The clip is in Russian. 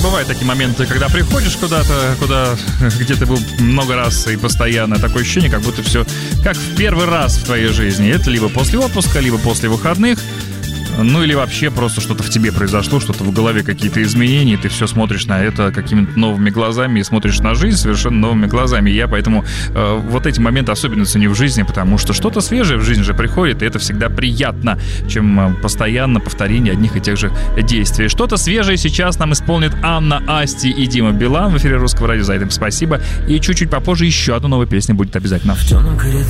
бывают такие моменты, когда приходишь куда-то, где ты был много раз и постоянно. Такое ощущение, как будто все как в первый раз в твоей жизни. Это либо после отпуска, либо после выходных. Ну или вообще просто что-то в тебе произошло, что-то в голове, какие-то изменения, и ты все смотришь на это какими-то новыми глазами и смотришь на жизнь совершенно новыми глазами. И я поэтому вот эти моменты особенно ценю в жизни, потому что что-то свежее в жизнь же приходит, и это всегда приятно, чем постоянно повторение одних и тех же действий. Что-то свежее сейчас нам исполнит Анна Асти и Дима Билан в эфире Русского радио. За это им спасибо. И чуть-чуть попозже еще одна новая песня будет обязательно.